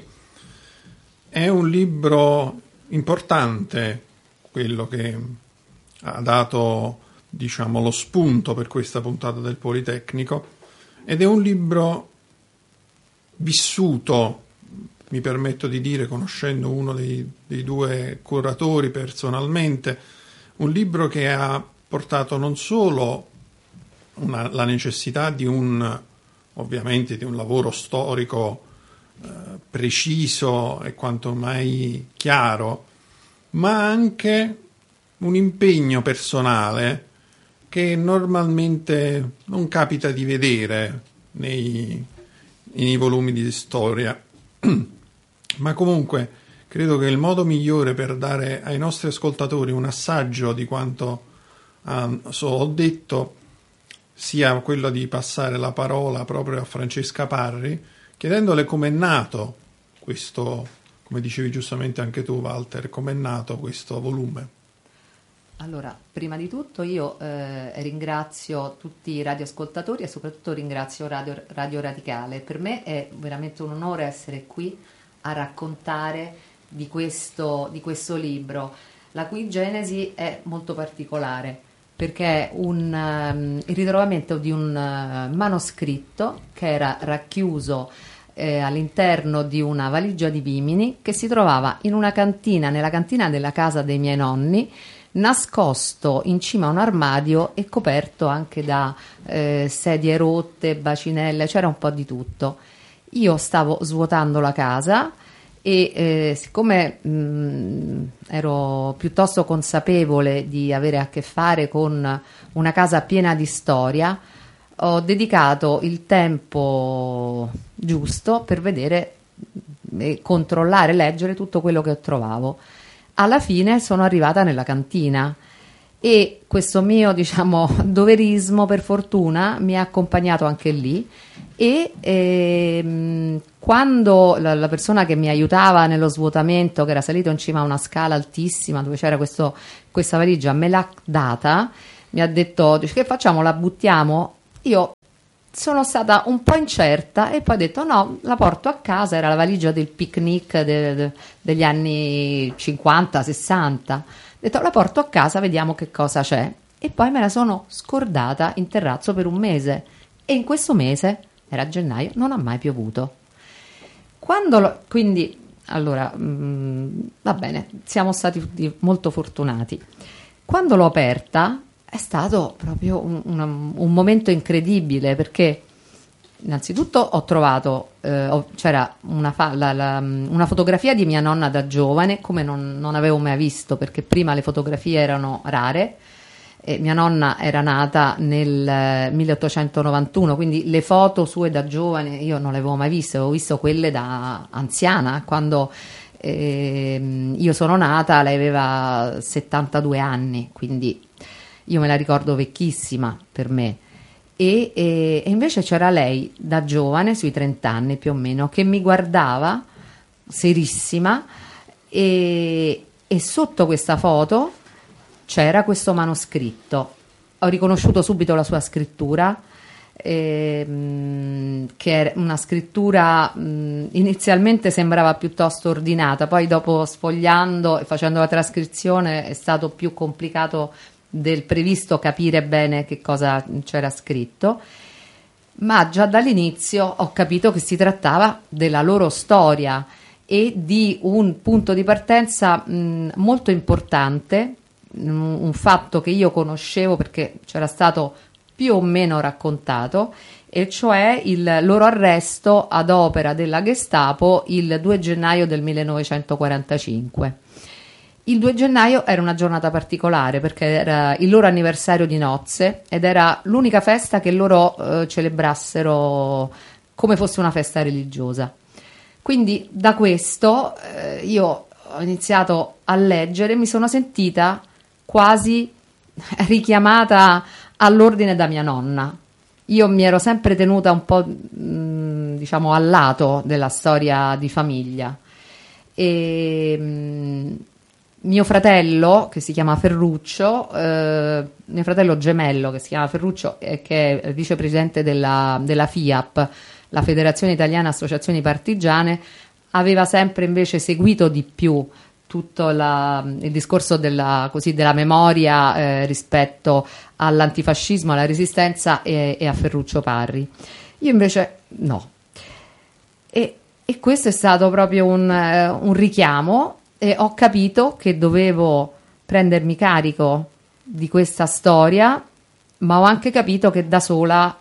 È un libro importante, quello che ha dato, diciamo, lo spunto per questa puntata del Politecnico, ed è un libro vissuto, mi permetto di dire, conoscendo uno dei due curatori personalmente, un libro che ha portato non solo la necessità di ovviamente di un lavoro storico preciso e quanto mai chiaro, ma anche un impegno personale che normalmente non capita di vedere nei volumi di storia. Ma comunque credo che il modo migliore per dare ai nostri ascoltatori un assaggio di quanto ho detto sia quello di passare la parola proprio a Francesca Parri, chiedendole com'è nato questo, come dicevi giustamente anche tu Walter, com'è nato questo volume. Allora, prima di tutto io ringrazio tutti i radioascoltatori e soprattutto ringrazio Radio Radicale. Per me è veramente un onore essere qui a raccontare di questo libro, la cui genesi è molto particolare, perché è il ritrovamento di un manoscritto che era racchiuso all'interno di una valigia di vimini che si trovava in una cantina, nella cantina della casa dei miei nonni, nascosto in cima a un armadio e coperto anche da sedie rotte, bacinelle, c'era un po' di tutto. Io stavo svuotando la casa e siccome ero piuttosto consapevole di avere a che fare con una casa piena di storia, ho dedicato il tempo giusto per vedere, controllare, leggere tutto quello che trovavo. Alla fine sono arrivata nella cantina e questo mio, diciamo, doverismo per fortuna mi ha accompagnato anche lì e quando la persona che mi aiutava nello svuotamento, che era salito in cima a una scala altissima dove c'era questa valigia, me l'ha data, mi ha detto: che facciamo, la buttiamo? Io sono stata un po' incerta e poi ho detto no, la porto a casa. Era la valigia del picnic degli anni 50-60. Ho detto la porto a casa, vediamo che cosa c'è. E poi me la sono scordata in terrazzo per un mese e in questo mese, era gennaio, non ha mai piovuto. Quindi allora va bene, siamo stati tutti molto fortunati. Quando l'ho aperta è stato proprio un momento incredibile, perché innanzitutto ho trovato c'era una fotografia di mia nonna da giovane, come non avevo mai visto, perché prima le fotografie erano rare. Mia nonna era nata nel 1891, quindi le foto sue da giovane io non le avevo mai viste, avevo visto quelle da anziana. Quando io sono nata lei aveva 72 anni, quindi io me la ricordo vecchissima per me. E invece c'era lei da giovane, sui 30 anni più o meno, che mi guardava serissima e sotto questa foto c'era questo manoscritto. Ho riconosciuto subito la sua scrittura, che era una scrittura inizialmente sembrava piuttosto ordinata, poi dopo sfogliando e facendo la trascrizione è stato più complicato del previsto capire bene che cosa c'era scritto, ma già dall'inizio ho capito che si trattava della loro storia e di un punto di partenza molto importante, un fatto che io conoscevo perché c'era stato più o meno raccontato, e cioè il loro arresto ad opera della Gestapo il 2 gennaio del 1945. Il 2 gennaio era una giornata particolare perché era il loro anniversario di nozze ed era l'unica festa che loro celebrassero come fosse una festa religiosa. Quindi da questo io ho iniziato a leggere, mi sono sentita quasi richiamata all'ordine da mia nonna. Io mi ero sempre tenuta un po' diciamo al lato della storia di famiglia e mio fratello, che si chiama Ferruccio, mio fratello gemello che si chiama Ferruccio, che è vicepresidente della FIAP, la Federazione Italiana Associazioni Partigiane, aveva sempre invece seguito di più tutto il discorso della memoria rispetto all'antifascismo, alla resistenza e a Ferruccio Parri. Io invece no. E questo è stato proprio un richiamo. E ho capito che dovevo prendermi carico di questa storia, ma ho anche capito che da sola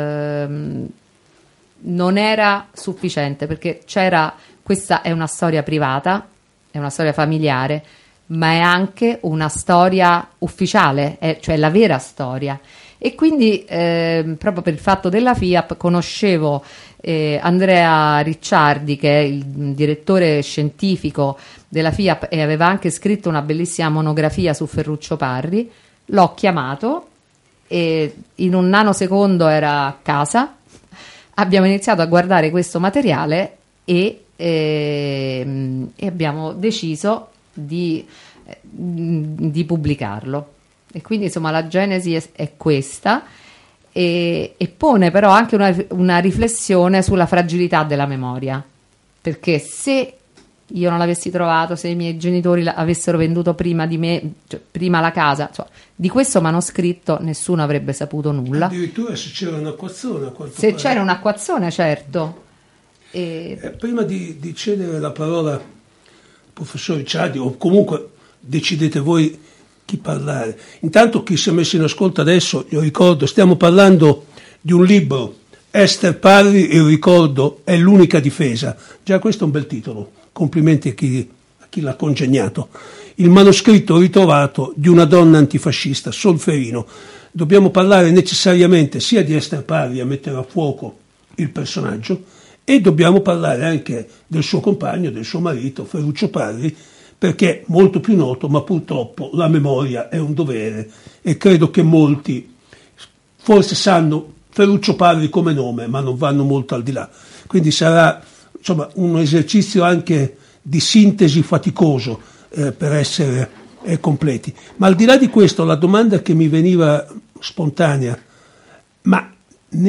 non era sufficiente, perché questa è una storia privata, è una storia familiare, ma è anche una storia ufficiale, cioè la vera storia. E quindi proprio per il fatto della FIAP conoscevo Andrea Ricciardi, che è il direttore scientifico della FIAP e aveva anche scritto una bellissima monografia su Ferruccio Parri. L'ho chiamato e in un nanosecondo era a casa. Abbiamo iniziato a guardare questo materiale e abbiamo deciso di pubblicarlo. E quindi insomma la genesi è questa, e pone però anche una riflessione sulla fragilità della memoria, perché se io non l'avessi trovato, se i miei genitori avessero venduto prima di me, cioè prima la casa, cioè, di questo manoscritto nessuno avrebbe saputo nulla. Addirittura se c'era un'acquazzone, se c'era un'acquazzone, certo. Prima di cedere la parola al professor Ricciardi, o comunque decidete voi chi parlare, intanto chi si è messo in ascolto adesso, io ricordo, stiamo parlando di un libro, Ester Parri, il ricordo è l'unica difesa. Già questo è un bel titolo, complimenti a chi l'ha congegnato. Il manoscritto ritrovato di una donna antifascista, Solferino. Dobbiamo parlare necessariamente sia di Ester Parri a mettere a fuoco il personaggio, e dobbiamo parlare anche del suo compagno, del suo marito, Ferruccio Parri, perché è molto più noto, ma purtroppo la memoria è un dovere, e credo che molti forse sanno Ferruccio Parri come nome, ma non vanno molto al di là. Quindi sarà insomma un esercizio anche di sintesi faticoso per essere completi. Ma al di là di questo, la domanda che mi veniva spontanea, ma